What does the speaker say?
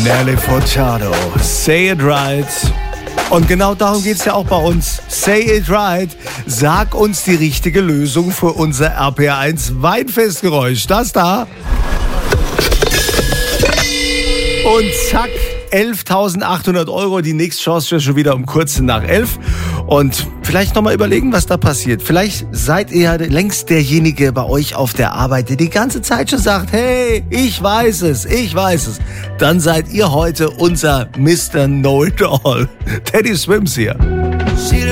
Nelly Furtado, Say It Right. Und genau darum geht's ja auch bei uns. Say It Right. Sag uns die richtige Lösung für unser RPR1 Weinfestgeräusch. Das da. Und zack, 11.800 €. Die nächste Chance ist schon wieder um kurz nach 11. Und vielleicht nochmal überlegen, was da passiert. Vielleicht seid ihr ja längst derjenige bei euch auf der Arbeit, der die ganze Zeit schon sagt, hey, ich weiß es. Dann seid ihr heute unser Mr. Know-it-all. Teddy Swims hier.